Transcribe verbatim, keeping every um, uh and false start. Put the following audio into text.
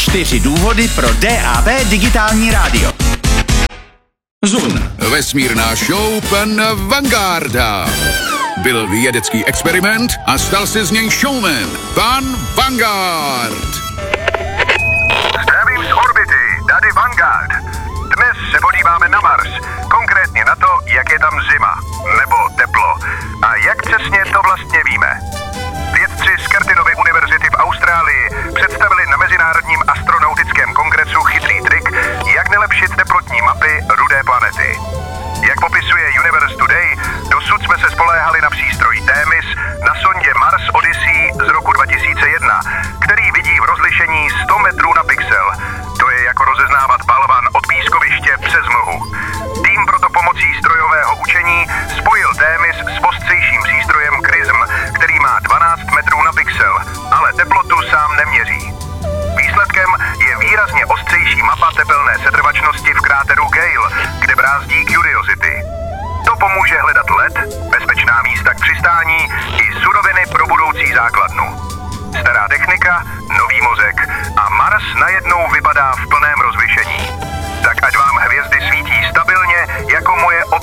Čtyři důvody pro D A B digitální rádio. Zun. Vesmírná show pana Vanguarda. Byl vědecký experiment a stal se z něj showman. Pan Vanguard. Zdravím z orbity, tady Vanguard. Dnes se podíváme na Mars, konkrétně na to, jak je tam zima, nebo teplo. A jak přesně to vlastně víme. Vědci z Curtinovy univerzity v Austrálii představili na Mezinárodním astronautickém kongresu chytrý trik, jak nelepšit teplotní mapy rudé planety. Jak popisuje Universe Today, dosud jsme se spoléhali na přístroj Themis na sondě Mars Odyssey z roku dva tisíce jedna, který vidí v rozlišení sto metrů na pixel. To je jako rozeznávat balvan od pískoviště přes mlhu. Tým proto pomocí strojového učení spojil Themis s ostřejším přístrojem Crism, který má dvanáct metrů na pixel, ale teplotu sám neměří. Výsledkem je výrazně ostřejší mapa tepelné setrvačnosti v kráteru Gale, kde brázdí Curiosity. To pomůže hledat led, bezpečná místa k přistání i suroviny pro budoucí základnu. Stará technika, nový mozek a Mars najednou vypadá v plném rozlišení. Tak ať vám hvězdy svítí stabilně jako moje